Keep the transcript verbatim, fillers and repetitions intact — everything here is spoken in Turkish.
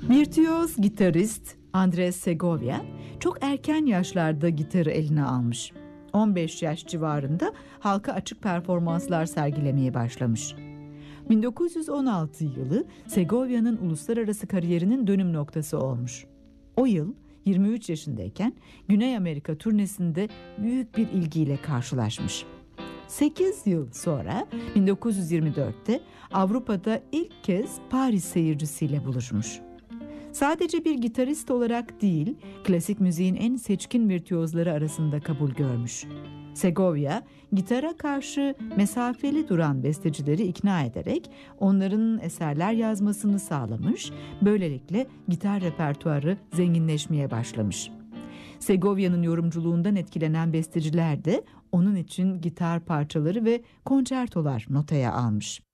Virtüöz gitarist Andres Segovia çok erken yaşlarda gitarı eline almış. on beş yaş civarında halka açık performanslar sergilemeye başlamış. bin dokuz yüz on altı yılı Segovia'nın uluslararası kariyerinin dönüm noktası olmuş. O yıl yirmi üç yaşındayken Güney Amerika turnesinde büyük bir ilgiyle karşılaşmış. sekiz yıl sonra bin dokuz yüz yirmi dörtte Avrupa'da ilk kez Paris seyircisiyle buluşmuş. Sadece bir gitarist olarak değil, klasik müziğin en seçkin virtüözleri arasında kabul görmüş. Segovia, gitara karşı mesafeli duran bestecileri ikna ederek onların eserler yazmasını sağlamış, böylelikle gitar repertuarı zenginleşmeye başlamış. Segovia'nın yorumculuğundan etkilenen besteciler de onun için gitar parçaları ve konçertolar notaya almış.